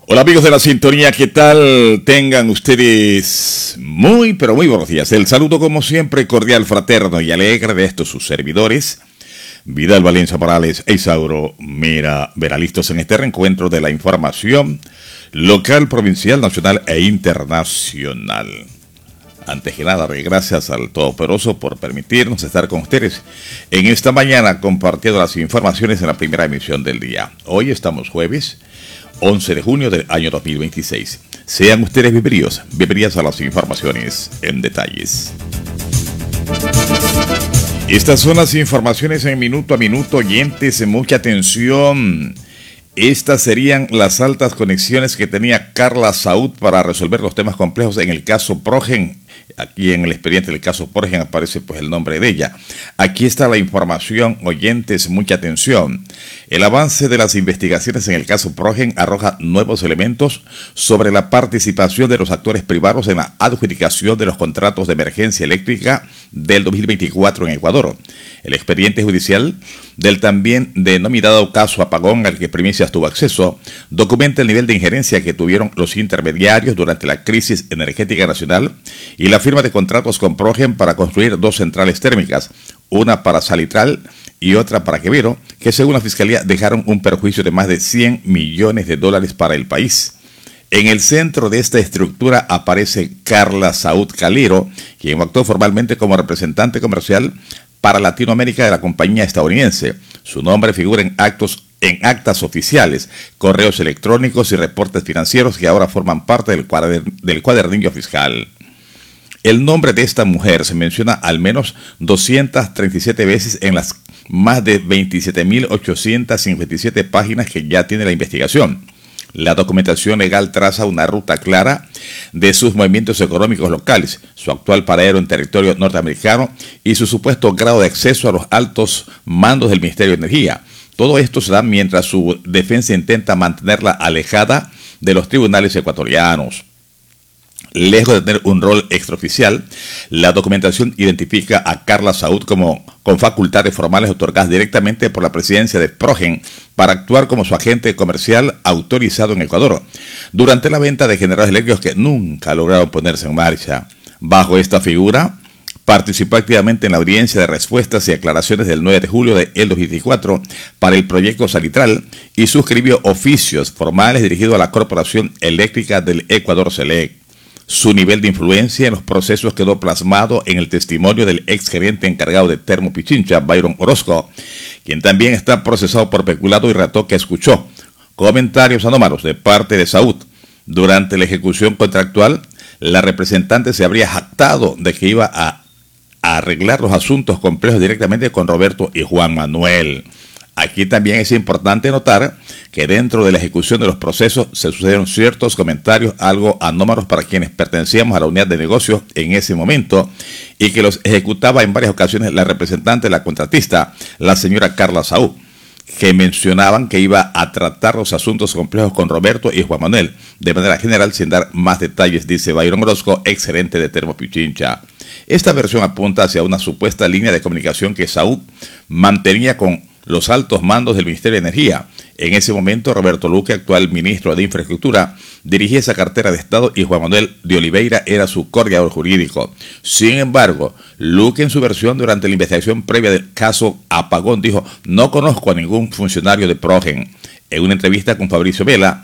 Hola amigos de la sintonía, ¿qué tal? Tengan ustedes muy, pero muy buenos días. El saludo como siempre cordial, fraterno y alegre de estos sus servidores, Vidal Valencia Morales e Isauro Mira Veralistos en este reencuentro de la información local, provincial, nacional e internacional. Antes que nada, gracias al Todopoderoso por permitirnos estar con ustedes en esta mañana compartiendo las informaciones en la primera emisión del día. Hoy estamos jueves 11 de junio del año 2026. Sean ustedes bienvenidas a las informaciones en detalles. Estas son las informaciones en minuto a minuto, oyentes, mucha atención. Estas serían las altas conexiones que tenía Carla Saúd para resolver los temas complejos en el caso Progen. Aquí en el expediente del caso Progen aparece pues el nombre de ella. Aquí está la información, oyentes, mucha atención. El avance de las investigaciones en el caso Progen arroja nuevos elementos sobre la participación de los actores privados en la adjudicación de los contratos de emergencia eléctrica del 2024 en Ecuador. El expediente judicial del también denominado caso Apagón, al que Primicias tuvo acceso, documenta el nivel de injerencia que tuvieron los intermediarios durante la crisis energética nacional y la firma de contratos con Progen para construir dos centrales térmicas, una para Salitral y otra para Quevedo, que según la Fiscalía dejaron un perjuicio de más de 100 millones de dólares para el país. En el centro de esta estructura aparece Carla Saúd Calero, quien actuó formalmente como representante comercial para Latinoamérica de la compañía estadounidense. Su nombre figura en actas oficiales, correos electrónicos y reportes financieros que ahora forman parte del cuadernillo fiscal. El nombre de esta mujer se menciona al menos 237 veces en las más de 27.857 páginas que ya tiene la investigación. La documentación legal traza una ruta clara de sus movimientos económicos locales, su actual paradero en territorio norteamericano y su supuesto grado de acceso a los altos mandos del Ministerio de Energía. Todo esto se da mientras su defensa intenta mantenerla alejada de los tribunales ecuatorianos. Lejos de tener un rol extraoficial, la documentación identifica a Carla Saúd con facultades formales otorgadas directamente por la presidencia de Progen para actuar como su agente comercial autorizado en Ecuador, durante la venta de generadores eléctricos que nunca lograron ponerse en marcha. Bajo esta figura, participó activamente en la audiencia de respuestas y aclaraciones del 9 de julio de 2024 para el proyecto Salitral y suscribió oficios formales dirigidos a la Corporación Eléctrica del Ecuador Select. Su nivel de influencia en los procesos quedó plasmado en el testimonio del exgerente encargado de Termo Pichincha, Byron Orozco, quien también está procesado por peculado y relató que escuchó comentarios anómalos de parte de Saúd. Durante la ejecución contractual, la representante se habría jactado de que iba a arreglar los asuntos complejos directamente con Roberto y Juan Manuel. Aquí también es importante notar que dentro de la ejecución de los procesos se sucedieron ciertos comentarios algo anómalos para quienes pertenecíamos a la unidad de negocios en ese momento y que los ejecutaba en varias ocasiones la representante de la contratista, la señora Carla Saúd, que mencionaban que iba a tratar los asuntos complejos con Roberto y Juan Manuel, de manera general sin dar más detalles, dice Byron Orozco, exgerente de Termo Pichincha. Esta versión apunta hacia una supuesta línea de comunicación que Saúd mantenía con los altos mandos del Ministerio de Energía. En ese momento, Roberto Luque, actual ministro de Infraestructura, dirigía esa cartera de Estado y Juan Manuel de Oliveira era su coordinador jurídico. Sin embargo, Luque en su versión durante la investigación previa del caso Apagón dijo: no conozco a ningún funcionario de Progen. En una entrevista con Fabricio Vela,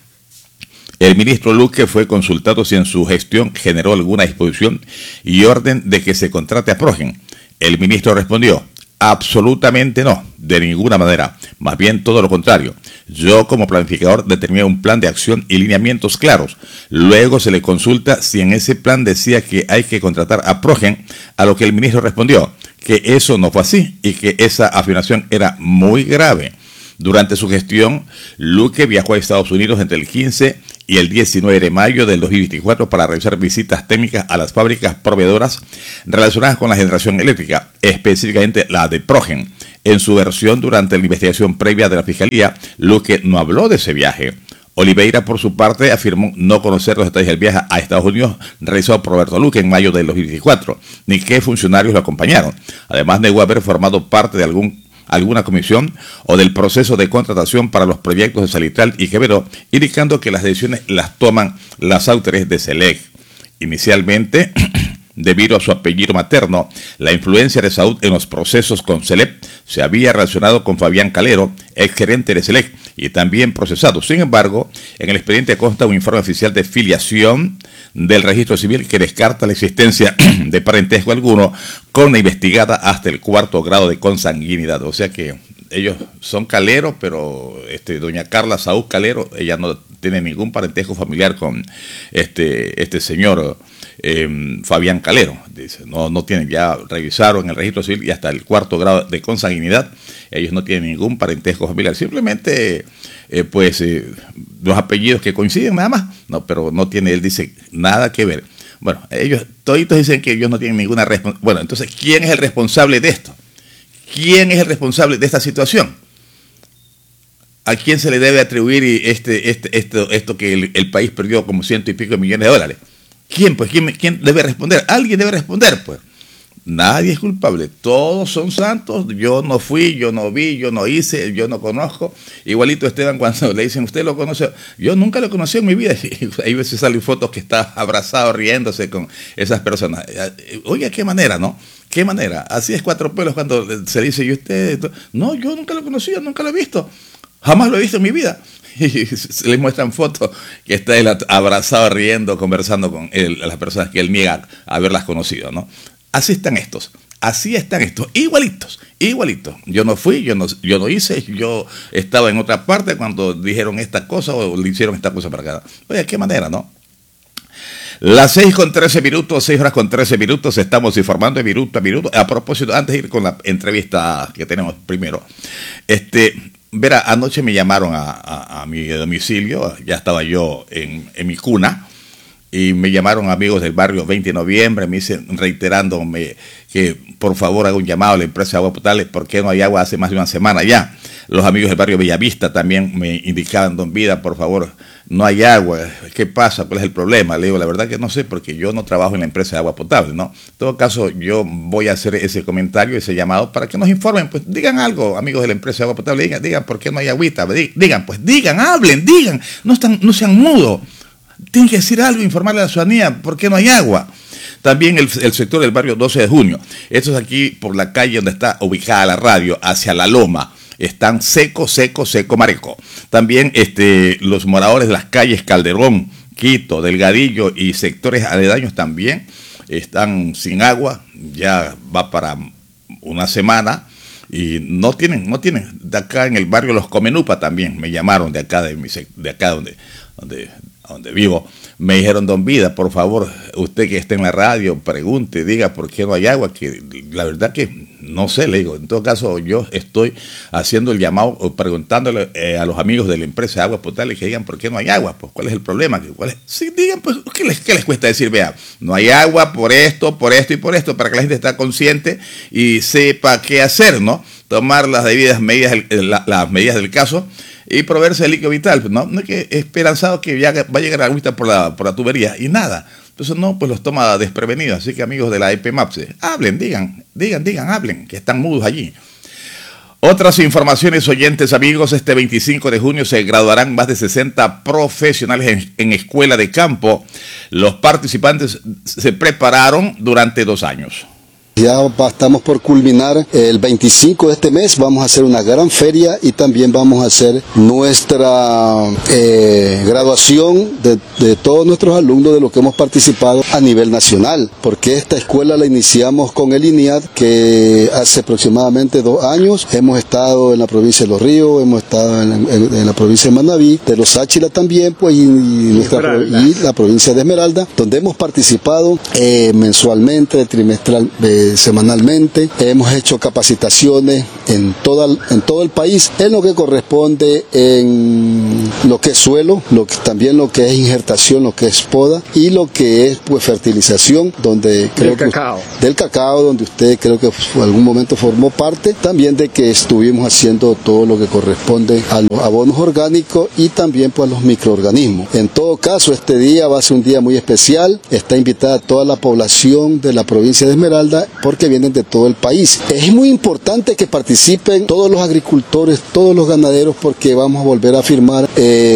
el ministro Luque fue consultado si en su gestión generó alguna disposición y orden de que se contrate a Progen. El ministro respondió: absolutamente no, de ninguna manera, más bien todo lo contrario. Yo como planificador determiné un plan de acción y lineamientos claros. Luego se le consulta si en ese plan decía que hay que contratar a Progen, a lo que el ministro respondió que eso no fue así y que esa afirmación era muy grave. Durante su gestión, Luque viajó a Estados Unidos entre el 15 y el 19 de mayo del 2024 para realizar visitas técnicas a las fábricas proveedoras relacionadas con la generación eléctrica, específicamente la de Progen. En su versión durante la investigación previa de la Fiscalía, Luque no habló de ese viaje. Oliveira, por su parte, afirmó no conocer los detalles del viaje a Estados Unidos realizado por Roberto Luque en mayo del 2024, ni qué funcionarios lo acompañaron. Además, negó haber formado parte de algún alguna comisión o del proceso de contratación para los proyectos de Salitral y Quevedo, indicando que las decisiones las toman las autoridades de SELEC. Inicialmente, debido a su apellido materno, la influencia de Saúl en los procesos con SELEC se había relacionado con Fabián Calero, exgerente de SELEC, y también procesado. Sin embargo, en el expediente consta un informe oficial de filiación del registro civil que descarta la existencia de parentesco alguno con la investigada hasta el 4º grado de consanguinidad. O sea que ellos son Calero, pero doña Carla Saúl Calero, ella no tiene ningún parentesco familiar con este señor Fabián Calero. Dice, no tienen, ya revisaron el registro civil y hasta el 4º grado de consanguinidad, ellos no tienen ningún parentesco familiar, simplemente los apellidos que coinciden nada más, no, pero no tiene, él dice, nada que ver. Bueno, ellos toditos dicen que ellos no tienen ninguna responsabilidad. Bueno, entonces, ¿quién es el responsable de esto? ¿Quién es el responsable de esta situación? ¿A quién se le debe atribuir esto que el país perdió como 100 y pico millones de dólares? ¿Quién? Pues, ¿quién debe responder? Alguien debe responder, pues. Nadie es culpable, todos son santos. Yo no fui, yo no vi, yo no hice, yo no conozco. Igualito Esteban, cuando le dicen, ¿usted lo conoce? Yo nunca lo conocí en mi vida. Y ahí a veces salen fotos que está abrazado, riéndose con esas personas. Oye, qué manera, ¿no? Qué manera. Así es Cuatro Pelos cuando se dice, ¿y usted? No, yo nunca lo conocí, yo nunca lo he visto. Jamás lo he visto en mi vida. Y se les muestran fotos que está él abrazado, riendo, conversando con las personas que él niega haberlas conocido, ¿no? Así están estos, igualitos. Yo no fui, yo no hice, yo estaba en otra parte cuando dijeron esta cosa o le hicieron esta cosa para acá. Oye, qué manera, ¿no? Las 6 horas con 13 minutos, estamos informando de minuto a minuto. A propósito, antes de ir con la entrevista que tenemos primero, verá, anoche me llamaron a mi domicilio, ya estaba yo en mi cuna, y me llamaron amigos del barrio 20 de noviembre, me dicen, reiterándome que por favor haga un llamado a la empresa de agua potable porque no hay agua hace más de una semana ya. Los amigos del barrio Bellavista también me indicaban, don Vida, por favor, no hay agua, ¿qué pasa? ¿Cuál es el problema? Le digo, la verdad que no sé, porque yo no trabajo en la empresa de agua potable, ¿no? En todo caso, yo voy a hacer ese comentario, ese llamado, para que nos informen, pues digan algo, amigos de la empresa de agua potable, digan por qué no hay agüita, digan, hablen, no sean mudos. Tienen que decir algo, informarle a la ciudadanía por qué no hay agua. También el sector del barrio 12 de junio. Esto es aquí por la calle donde está ubicada la radio, hacia la loma. Están seco, mareco. También los moradores de las calles Calderón, Quito, Delgadillo y sectores aledaños también están sin agua. Ya va para una semana. Y no tienen. De acá en el barrio Los Comenupa también me llamaron de acá donde vivo. Me dijeron, don Vida, por favor, usted que esté en la radio, pregunte, diga por qué no hay agua, que la verdad que no sé, le digo. En todo caso, yo estoy haciendo el llamado, preguntándole a los amigos de la empresa de agua potable que digan por qué no hay agua, pues cuál es el problema. Sí, digan, pues, ¿qué les cuesta decir? Vea, no hay agua por esto y por esto, para que la gente esté consciente y sepa qué hacer, ¿no? Tomar las debidas medidas, las medidas del caso, y proveerse de líquido vital, ¿no? No es que esperanzado que ya va a llegar la agüita por la tubería y nada. Entonces no, pues los toma desprevenidos. Así que amigos de la EPMAPSE, hablen, digan, hablen, que están mudos allí. Otras informaciones, oyentes, amigos, este 25 de junio se graduarán más de 60 profesionales en escuela de campo. Los participantes se prepararon durante 2 años. Ya estamos por culminar el 25 de este mes, vamos a hacer una gran feria y también vamos a hacer nuestra graduación de todos nuestros alumnos de los que hemos participado a nivel nacional, porque esta escuela la iniciamos con el INIAD, que hace aproximadamente 2 años hemos estado en la provincia de Los Ríos, hemos estado en la provincia de Manabí, de Los Áchila también, pues, y la provincia de Esmeralda, donde hemos participado mensualmente, semanalmente. Hemos hecho capacitaciones en todo el país, en lo que corresponde en lo que es suelo, también lo que es injertación, lo que es poda y lo que es, pues, fertilización, donde creo del cacao, donde usted creo que en algún momento formó parte, también de que estuvimos haciendo todo lo que corresponde a los abonos orgánicos y también, pues, a los microorganismos. En todo caso, este día va a ser un día muy especial. Está invitada toda la población de la provincia de Esmeralda porque vienen de todo el país. Es muy importante que participen todos los agricultores, todos los ganaderos, porque vamos a volver a firmar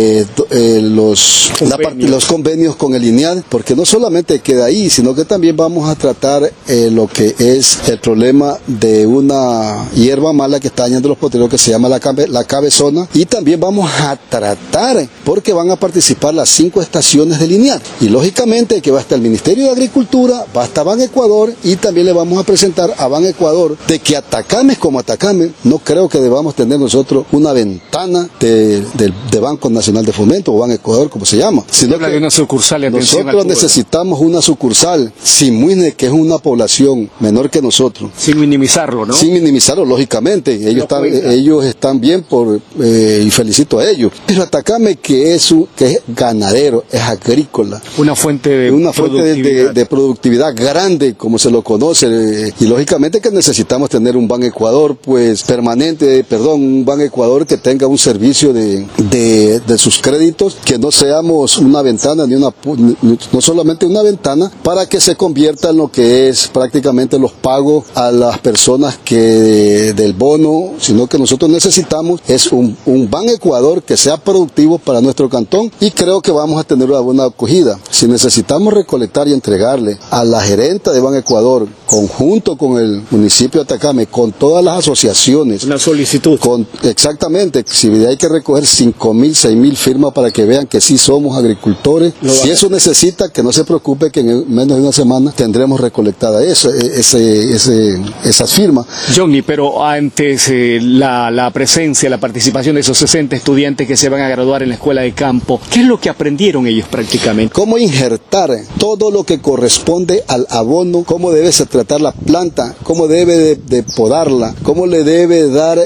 los convenios con el INEAD, porque no solamente queda ahí, sino que también vamos a tratar lo que es el problema de una hierba mala que está dañando los poteros, que se llama la cabezona, y también vamos a tratar, porque van a participar las 5 estaciones del INEAD, y lógicamente que va a estar el Ministerio de Agricultura, va a estar Ban Ecuador, y también le vamos a presentar a Ban Ecuador de que Atacame como Atacame, no creo que debamos tener nosotros una ventana de Banco Nacional de Fomento o Ban Ecuador, como se llama, sino que de una sucursal de nosotros necesitamos una sucursal. Simuine, que es una población menor que nosotros, sin minimizarlo, ¿no? Sin minimizarlo, lógicamente, ellos están bien y felicito a ellos, pero Atacame, que es ganadero, es agrícola, una fuente de productividad grande, como se lo conoce, y lógicamente que necesitamos tener un Ban Ecuador pues permanente, un Ban Ecuador que tenga un servicio de sus créditos, que no seamos una ventana no solamente una ventana, para que se convierta en lo que es prácticamente los pagos a las personas del bono, sino que nosotros necesitamos es un Ban Ecuador que sea productivo para nuestro cantón, y creo que vamos a tener una buena acogida. Si necesitamos recolectar y entregarle a la gerenta de Ban Ecuador, conjunto con el municipio de Atacame, con todas las asociaciones, una solicitud, exactamente, si hay que recoger 5.000, 6.000 firmas para que vean que sí somos agricultores, si eso necesita, que no se preocupe, que en menos de una semana tendremos recolectada esas firmas. Johnny, pero antes la presencia, la participación de esos 60 estudiantes que se van a graduar en la escuela de campo, ¿qué es lo que aprendieron ellos prácticamente? Cómo injertar todo lo que corresponde al abono, cómo debe se tratar la planta, cómo debe de podarla, cómo le debe dar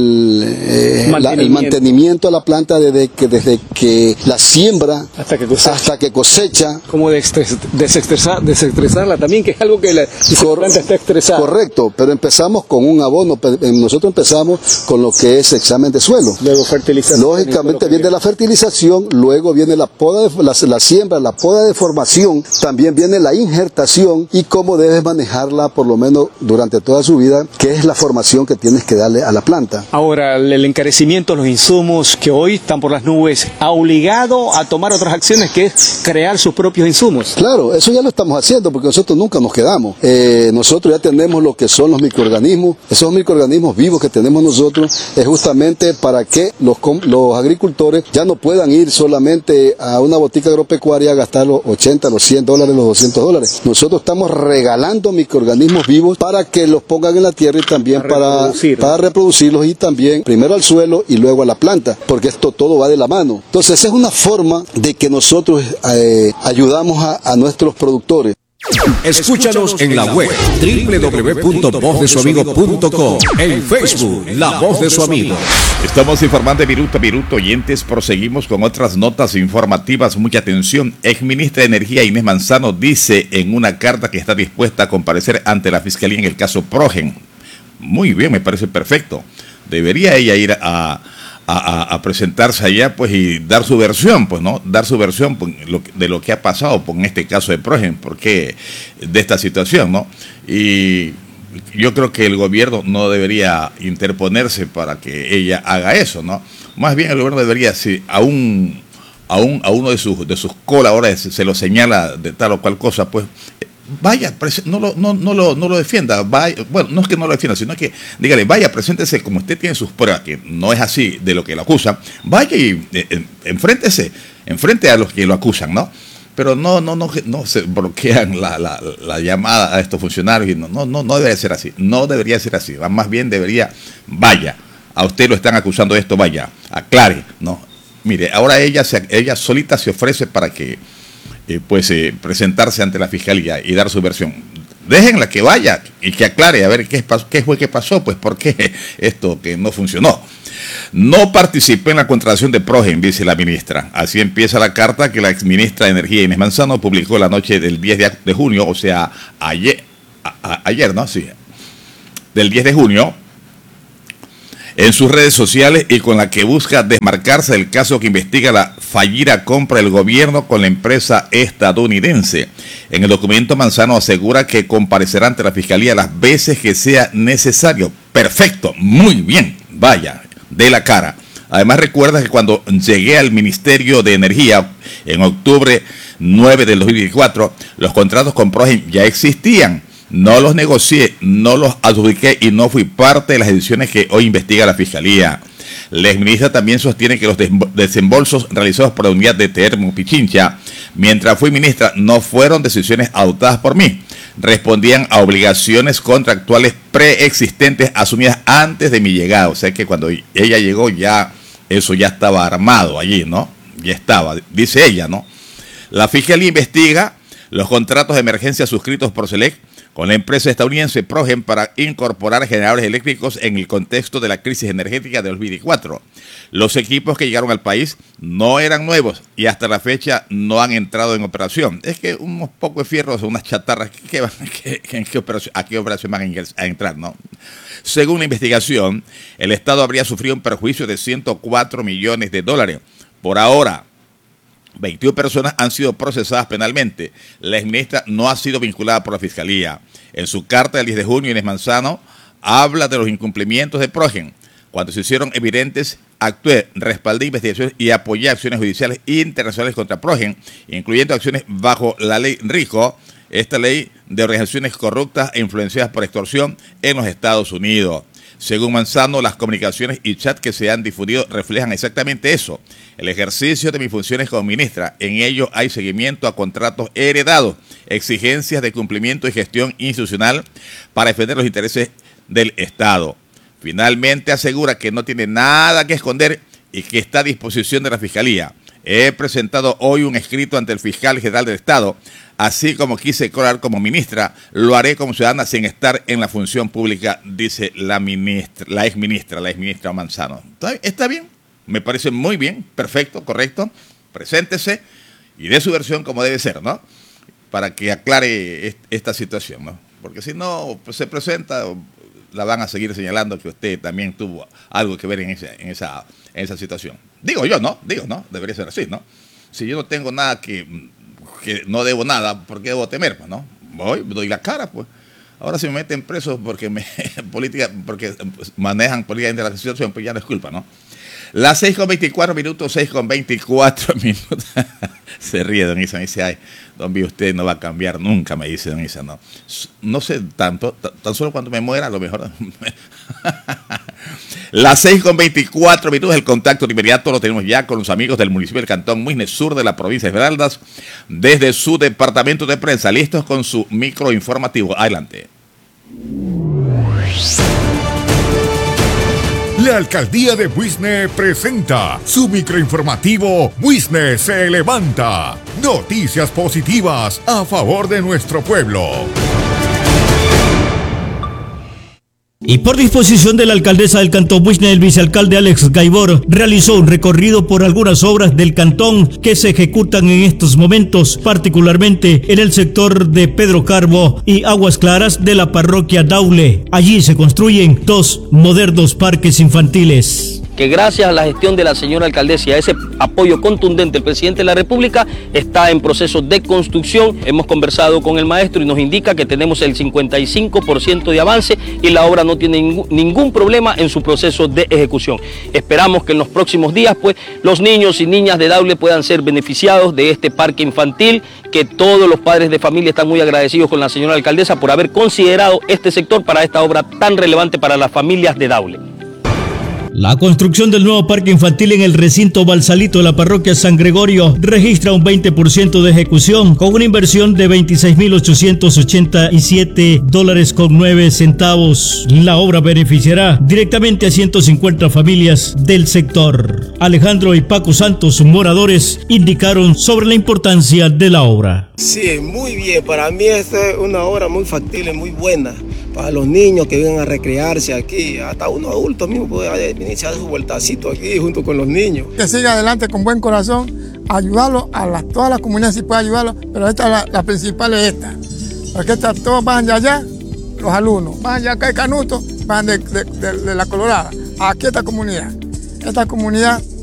el mantenimiento a la planta desde que la siembra hasta que cosecha. Cómo desestresarla también, que es algo que la planta está estresada. Correcto, pero empezamos con un abono, nosotros empezamos con lo que es examen de suelo. Luego fertilización. Lógicamente viene la fertilización, luego viene la poda, la siembra, la poda de formación, también viene la injertación y cómo debes manejarla por lo menos durante toda su vida, que es la formación que tienes que darle a la planta. Ahora, el encarecimiento de los insumos que hoy están por las nubes ha obligado a tomar otras acciones, que es crear sus propios insumos. Claro, eso ya lo estamos haciendo porque nosotros nunca nos quedamos. Nosotros ya tenemos lo que son los microorganismos. Esos microorganismos vivos que tenemos nosotros es justamente para que los agricultores ya no puedan ir solamente a una botica agropecuaria a gastar los $80, los $100, los $200. Nosotros estamos regalando microorganismos vivos para que los pongan en la tierra y también para reproducirlos, y también primero al suelo y luego a la planta, porque esto todo va de la mano. Entonces esa es una forma de que nosotros ayudamos a nuestros productores. Escúchanos en la web www.vozdesuamigo.com, en Facebook La Voz de Su Amigo. Estamos informando de minuto a minuto, oyentes. Proseguimos con otras notas informativas. Mucha atención. Exministra de Energía Inés Manzano dice en una carta que está dispuesta a comparecer ante la Fiscalía en el caso Progen. Muy bien, me parece perfecto. Debería ella ir a presentarse allá, pues, y dar su versión, pues, ¿no? Dar su versión de lo que ha pasado en este caso de Progen, porque de esta situación, ¿no? Y yo creo que el gobierno no debería interponerse para que ella haga eso, ¿no? Más bien el gobierno debería, si a uno de sus colaboradores se lo señala de tal o cual cosa, pues vaya, no lo defienda, vaya, bueno, no es que no lo defienda, sino que dígale, vaya, preséntese como usted tiene sus pruebas, que no es así de lo que lo acusan, vaya y enfrente a los que lo acusan, ¿no? Pero no se bloquean la llamada a estos funcionarios, y no debería ser así, no debería ser así, más bien debería, vaya, a usted lo están acusando de esto, vaya, aclare, ¿no? Mire, ahora ella solita se ofrece para que presentarse ante la Fiscalía y dar su versión. Déjenla que vaya y que aclare a ver qué fue que pasó, pues por qué esto que no funcionó. No participé en la contratación de Progen, dice la ministra. Así empieza la carta que la exministra de Energía Inés Manzano publicó la noche del 10 de junio, o sea, ayer, ¿no? Sí, del 10 de junio. en sus redes sociales y con la que busca desmarcarse del caso que investiga la fallida compra del gobierno con la empresa estadounidense. En el documento, Manzano asegura que comparecerá ante la Fiscalía las veces que sea necesario. Perfecto, muy bien, vaya, de la cara. Además, recuerda que cuando llegué al Ministerio de Energía en octubre 9 del 2024, los contratos con Progen ya existían. No los negocié, no los adjudiqué y no fui parte de las decisiones que hoy investiga la Fiscalía. La exministra también sostiene que los desembolsos realizados por la unidad de Termo Pichincha, mientras fui ministra, no fueron decisiones adoptadas por mí. Respondían a obligaciones contractuales preexistentes asumidas antes de mi llegada. O sea que cuando ella llegó ya, eso ya estaba armado allí, ¿no? Ya estaba, dice ella, ¿no? La Fiscalía investiga los contratos de emergencia suscritos por SELEC con la empresa estadounidense Progen para incorporar generadores eléctricos en el contexto de la crisis energética de 2024. Los equipos que llegaron al país no eran nuevos y hasta la fecha no han entrado en operación. Es que unos pocos de fierros, unas chatarras, ¿a qué operación van a entrar, no? Según la investigación, el Estado habría sufrido un perjuicio de $104 millones. Por ahora, 21 personas han sido procesadas penalmente. La exministra no ha sido vinculada por la Fiscalía. En su carta del 10 de junio, Inés Manzano habla de los incumplimientos de Progen. Cuando se hicieron evidentes, actué, respaldé investigaciones y apoyé acciones judiciales internacionales contra Progen, incluyendo acciones bajo la ley RICO, esta ley de organizaciones corruptas e influenciadas por extorsión en los Estados Unidos. Según Manzano, las comunicaciones y chats que se han difundido reflejan exactamente eso. El ejercicio de mis funciones como ministra, en ello hay seguimiento a contratos heredados, exigencias de cumplimiento y gestión institucional para defender los intereses del Estado. Finalmente asegura que no tiene nada que esconder y que está a disposición de la Fiscalía. He presentado hoy un escrito ante el fiscal general del Estado. Así como quise colaborar como ministra, lo haré como ciudadana sin estar en la función pública, dice la exministra Manzano. ¿Está bien? Me parece muy bien, perfecto, correcto. Preséntese y dé su versión como debe ser, ¿no? Para que aclare esta situación, ¿no? Porque si no pues se presenta, la van a seguir señalando que usted también tuvo algo que ver en esa situación. Digo yo, ¿no? Debería ser así, ¿no? Si yo no tengo nada que no debo nada, ¿por qué debo temer? Pues, ¿no? Voy, doy la cara, pues. Ahora si me meten presos porque manejan políticamente la situación, pues ya no es culpa, ¿no? Las 6:24 minutos, 6:24 minutos. Se ríe Don Isa, me dice, ay, don B, usted no va a cambiar nunca, me dice Don Isa, no. No sé tanto, tan solo cuando me muera, a lo mejor. Las 6:24 minutos, el contacto de inmediato lo tenemos ya con los amigos del municipio del Cantón Muisne Sur de la provincia de Esmeraldas, desde su departamento de prensa, listos con su micro informativo. Adelante. La alcaldía de Muisne presenta su microinformativo Muisne se levanta. Noticias positivas a favor de nuestro pueblo. Y por disposición de la alcaldesa del Cantón Muisne, el vicealcalde Alex Gaibor realizó un recorrido por algunas obras del cantón que se ejecutan en estos momentos, particularmente en el sector de Pedro Carbo y Aguas Claras de la parroquia Daule. Allí se construyen 2 modernos parques infantiles. Que gracias a la gestión de la señora alcaldesa y a ese apoyo contundente del presidente de la República, está en proceso de construcción. Hemos conversado con el maestro y nos indica que tenemos el 55% de avance y la obra no tiene ningún problema en su proceso de ejecución. Esperamos que en los próximos días, pues, los niños y niñas de Daule puedan ser beneficiados de este parque infantil, que todos los padres de familia están muy agradecidos con la señora alcaldesa por haber considerado este sector para esta obra tan relevante para las familias de Daule. La construcción del nuevo parque infantil en el recinto Balsalito de la parroquia San Gregorio registra un 20% de ejecución con una inversión de $26,887.09. La obra beneficiará directamente a 150 familias del sector. Alejandro y Paco Santos, moradores, indicaron sobre la importancia de la obra. Sí, muy bien. Para mí esta es una obra muy factible, muy buena. Para los niños que vengan a recrearse aquí, hasta unos adultos mismos pueden iniciar su vueltacito aquí junto con los niños. Que siga adelante con buen corazón, ayudarlo a todas las comunidades si puede ayudarlo, pero la principal es esta. Porque todos van de allá, los alumnos, van de acá de Canuto, van de la Colorada, aquí esta comunidad